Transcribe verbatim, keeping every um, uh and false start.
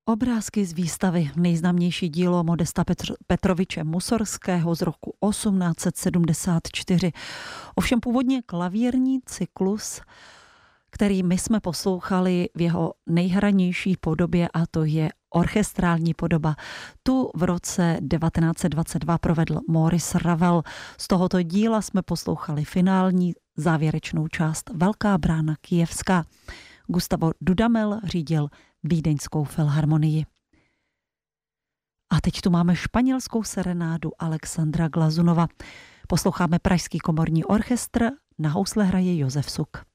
Obrázky z výstavy, nejznámější dílo Modesta Petr- Petroviče Musorského z roku osmnáct set sedmdesát čtyři. Ovšem původně klavírní cyklus, který my jsme poslouchali v jeho nejhranější podobě, a to je orchestrální podoba. Tu v roce devatenáct set dvacet dva provedl Maurice Ravel. Z tohoto díla jsme poslouchali finální závěrečnou část Velká brána kyjevská. Gustavo Dudamel řídil Vídeňskou filharmonii. A teď tu máme španělskou serenádu Alexandra Glazunova. Posloucháme Pražský komorní orchestr, na housle hraje Josef Suk.